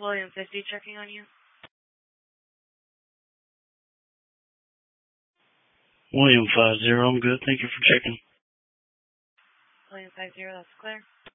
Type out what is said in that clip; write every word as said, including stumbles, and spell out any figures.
William fifty checking on you. William five zero, I'm good. Thank you for checking. William five zero, that's clear.